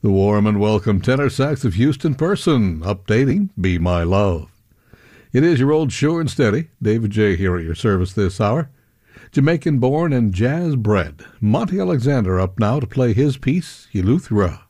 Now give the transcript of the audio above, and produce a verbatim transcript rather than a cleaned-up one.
The warm and welcome tenor sax of Houston Person, updating Be My Love. It is your old sure and steady, David J. here at your service this hour. Jamaican-born and jazz-bred, Monty Alexander up now to play his piece, Eleuthera.